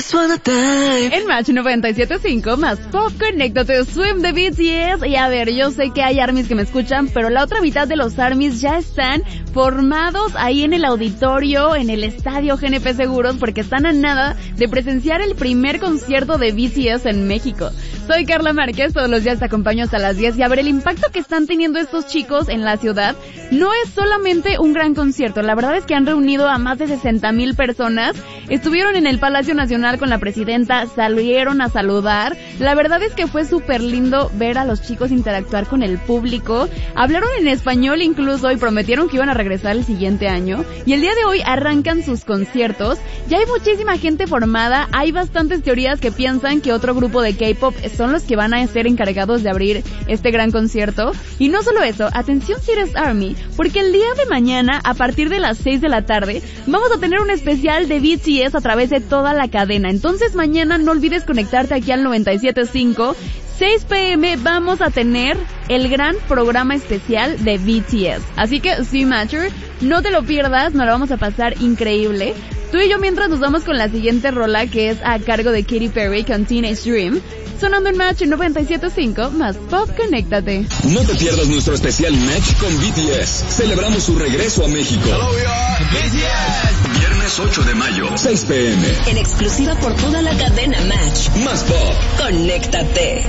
En Match 97.5, más pop, conéctate, Swim de BTS. Y a ver, yo sé que hay ARMYs que me escuchan, pero la otra mitad de los ARMYs ya están formados ahí en el auditorio, en el estadio GNP Seguros, porque están a nada de presenciar el primer concierto de BTS en México. Soy Carla Márquez, todos los días te acompaño hasta las 10 y a ver, el impacto que están teniendo estos chicos en la ciudad no es solamente un gran concierto, la verdad es que han reunido a más de 60,000 personas, estuvieron en el Palacio Nacional con la presidenta, salieron a saludar, la verdad es que fue súper lindo ver a los chicos interactuar con el público, hablaron en español incluso y prometieron que iban a regresar el siguiente año, y el día de hoy arrancan sus conciertos, ya hay muchísima gente formada, hay bastantes teorías que piensan que otro grupo de K-pop son los que van a ser encargados de abrir este gran concierto, y no solo eso, atención si eres ARMY, porque el día de mañana, a partir de las 6 de la tarde, vamos a tener un especial de BTS a través de toda la cadena, entonces mañana no olvides conectarte aquí al 97.5, 6 p.m. vamos a tener el gran programa especial de BTS, así que sí, Matcher, no te lo pierdas, nos lo vamos a pasar increíble. Tú y yo mientras nos vamos con la siguiente rola que es a cargo de Katy Perry con Teenage Dream, sonando en Match 97.5, más pop, conéctate. No te pierdas nuestro especial Match con BTS. Celebramos su regreso a México. BTS. Viernes 8 de mayo, 6 p.m. En exclusiva por toda la cadena Match. Más pop. Conéctate.